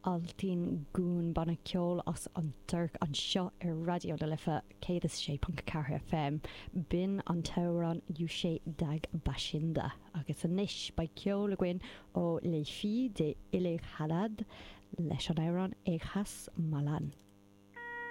altín gún banna ceol as an Turk an seo ar radio le lifa céad sé panca cartha FM bin an tauran yú sé dag basinda agus an niis ba ceol a gin ó le fi de Ile Halad leis an éireann éighas Malan.